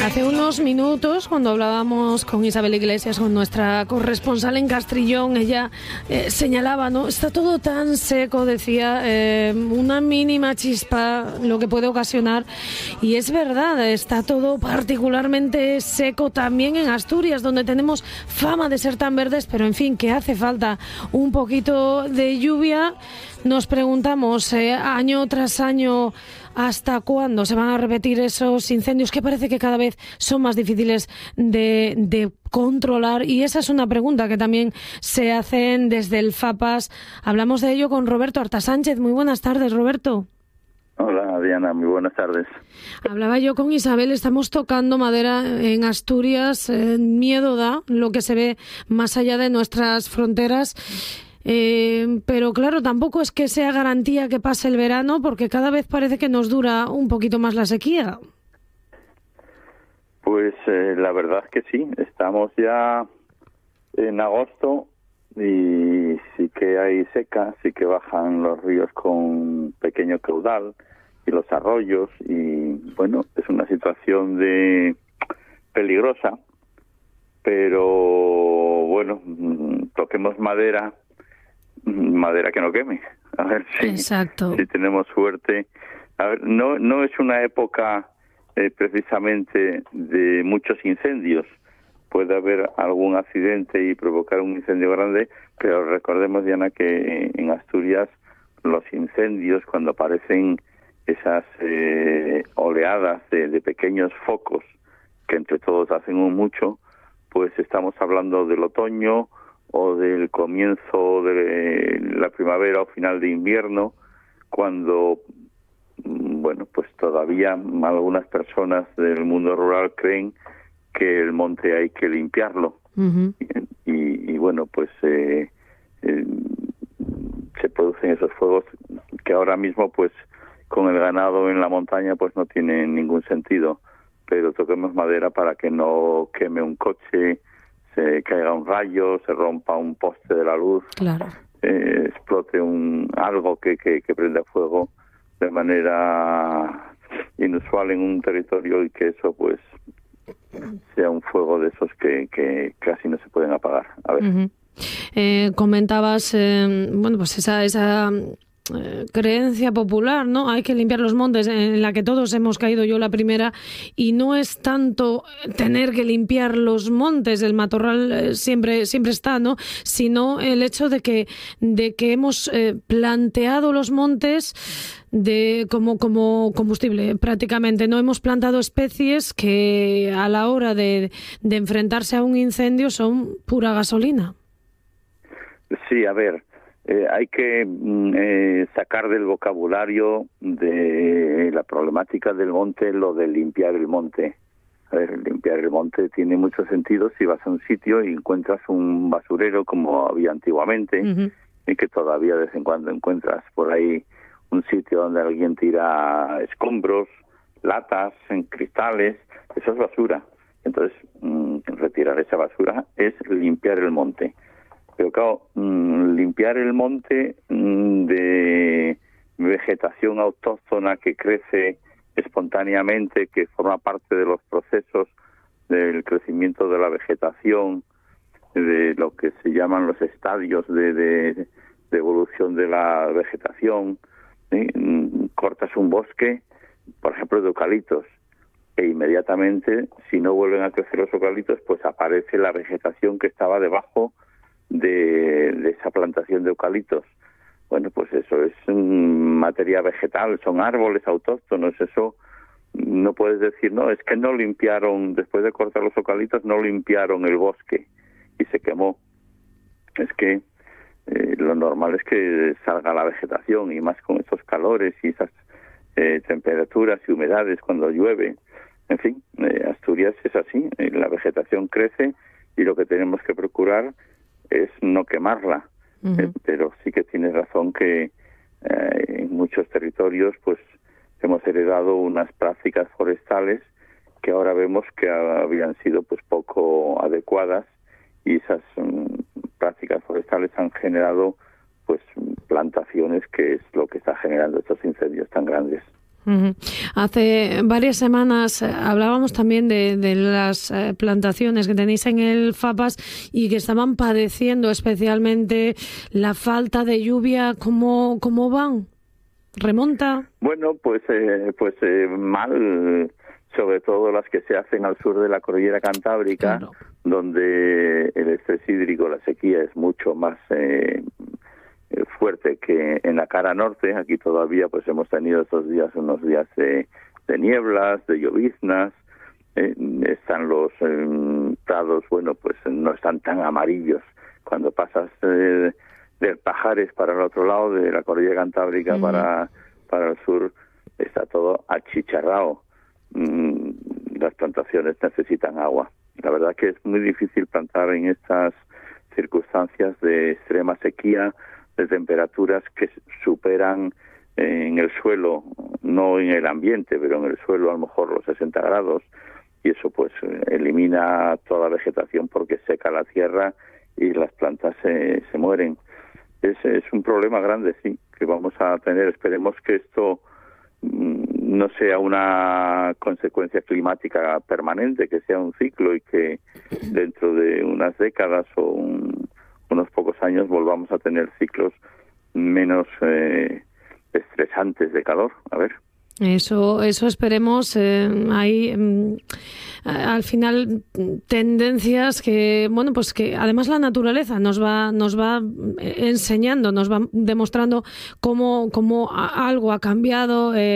Hace unos minutos, cuando hablábamos con Isabel Iglesias, con nuestra corresponsal en Castrillón, ella señalaba, ¿no? Está todo tan seco, decía, una mínima chispa lo que puede ocasionar. Y es verdad, está todo particularmente seco también en Asturias, donde tenemos fama de ser tan verdes, pero en fin, que hace falta un poquito de lluvia. Nos preguntamos, año tras año, ¿hasta cuándo se van a repetir esos incendios que parece que cada vez son más difíciles de controlar? Y esa es una pregunta que también se hacen desde el FAPAS. Hablamos de ello con Roberto Artasánchez. Muy buenas tardes, Roberto. Hola, Diana, muy buenas tardes. Hablaba yo con Isabel, estamos tocando madera en Asturias. Miedo da lo que se ve más allá de nuestras fronteras. Pero claro, tampoco es que sea garantía que pase el verano, porque cada vez parece que nos dura un poquito más la sequía. Pues la verdad es que sí, estamos ya en agosto y sí que hay seca, sí que bajan los ríos con pequeño caudal y los arroyos, y bueno, es una situación peligrosa, pero bueno, toquemos madera que no queme. A ver si tenemos suerte. A ver, no es una época precisamente de muchos incendios. Puede haber algún accidente y provocar un incendio grande, pero recordemos, Diana, que en Asturias los incendios, cuando aparecen esas oleadas de pequeños focos que entre todos hacen un mucho, pues estamos hablando del otoño o del comienzo de la primavera o final de invierno, cuando, bueno, pues todavía algunas personas del mundo rural creen que el monte hay que limpiarlo. Uh-huh. Y bueno, pues se producen esos fuegos que ahora mismo, pues con el ganado en la montaña, pues no tienen ningún sentido, pero toquemos madera para que no queme un coche, se caiga un rayo, se rompa un poste de la luz, claro. Explote algo que prenda fuego de manera inusual en un territorio, y que eso pues sea un fuego de esos que casi no se pueden apagar. A ver. Uh-huh. Comentabas, bueno, pues esa creencia popular, ¿no? Hay que limpiar los montes, en la que todos hemos caído, yo la primera, y no es tanto tener que limpiar los montes, el matorral siempre está, ¿no? Sino el hecho de que hemos planteado los montes como combustible, prácticamente. No hemos plantado especies que a la hora de enfrentarse a un incendio son pura gasolina. Sí, a ver, hay que sacar del vocabulario de la problemática del monte lo de limpiar el monte. A ver, limpiar el monte tiene mucho sentido si vas a un sitio y encuentras un basurero como había antiguamente, uh-huh, y que todavía de vez en cuando encuentras por ahí un sitio donde alguien tira escombros, latas, cristales. Eso es basura. Entonces, retirar esa basura es limpiar el monte. Pero claro, limpiar el monte de vegetación autóctona que crece espontáneamente, que forma parte de los procesos del crecimiento de la vegetación, de lo que se llaman los estadios de evolución de la vegetación. Cortas un bosque, por ejemplo, de eucaliptos, e inmediatamente, si no vuelven a crecer los eucaliptos, pues aparece la vegetación que estaba debajo de esa plantación de eucaliptos. Bueno, pues eso es materia vegetal, son árboles autóctonos. Eso no puedes decir, no, es que no limpiaron, después de cortar los eucaliptos, no limpiaron el bosque y se quemó. Es que lo normal es que salga la vegetación, y más con esos calores y esas temperaturas y humedades cuando llueve. En fin, Asturias es así, la vegetación crece y lo que tenemos que procurar es no quemarla. Uh-huh. Pero sí que tienes razón que en muchos territorios pues hemos heredado unas prácticas forestales que ahora vemos que habían sido pues poco adecuadas, y esas prácticas forestales han generado pues plantaciones, que es lo que está generando estos incendios tan grandes. Hace varias semanas hablábamos también de las plantaciones que tenéis en el FAPAS y que estaban padeciendo especialmente la falta de lluvia. ¿Cómo van? ¿Remonta? Bueno, pues mal, sobre todo las que se hacen al sur de la cordillera Cantábrica, claro, donde el estrés hídrico, la sequía es mucho más fuerte que en la cara norte. Aquí todavía pues hemos tenido estos días unos días de nieblas, de lloviznas, están los prados, bueno, pues no están tan amarillos. Cuando pasas del Pajares para el otro lado, de la cordillera Cantábrica para el sur, está todo achicharrado. Las plantaciones necesitan agua. La verdad que es muy difícil plantar en estas circunstancias de extrema sequía, de temperaturas que superan en el suelo, no en el ambiente, pero en el suelo a lo mejor los 60 grados, y eso pues elimina toda la vegetación porque seca la tierra y las plantas se mueren. Es un problema grande, sí, que vamos a tener. Esperemos que esto no sea una consecuencia climática permanente, que sea un ciclo y que dentro de unas décadas o unos pocos años volvamos a tener ciclos menos estresantes de calor. A ver. Eso esperemos. Hay al final tendencias que, bueno, pues que además la naturaleza nos va enseñando, nos va demostrando cómo algo ha cambiado.